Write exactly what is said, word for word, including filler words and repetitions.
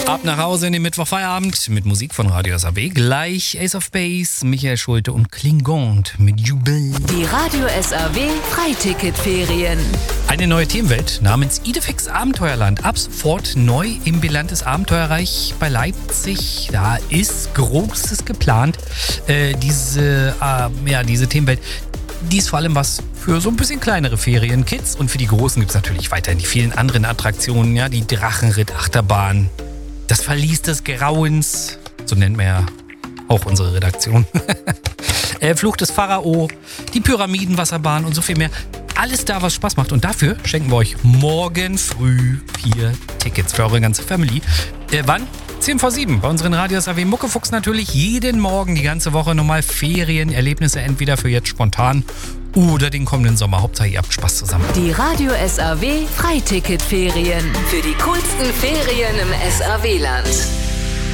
Ab nach Hause in den Mittwochfeierabend mit Musik von Radio S A W. Gleich Ace of Base, Michael Schulte und Klingond mit Jubel. Die Radio S A W Freiticketferien. Eine neue Themenwelt namens Idefix Abenteuerland. Ab sofort neu im Bilantes Abenteuerreich bei Leipzig. Da ist Großes geplant. Äh, diese, äh, ja, diese Themenwelt, die ist vor allem was für so ein bisschen kleinere Ferienkids. Und für die Großen gibt es natürlich weiterhin die vielen anderen Attraktionen. Ja, die Drachenritt-Achterbahn. Das Verlies des Grauens, so nennt man ja auch unsere Redaktion. äh, Fluch des Pharao, die Pyramidenwasserbahn und so viel mehr. Alles da, was Spaß macht. Und dafür schenken wir euch morgen früh vier Tickets für eure ganze Family. Äh, wann? zehn vor sieben bei unseren Radio S A W Muckefuchs natürlich jeden Morgen die ganze Woche nochmal Ferienerlebnisse, entweder für jetzt spontan oder den kommenden Sommer. Hauptsache ihr habt Spaß zusammen. Die Radio S A W Freiticketferien. Für die coolsten Ferien im S A W-Land.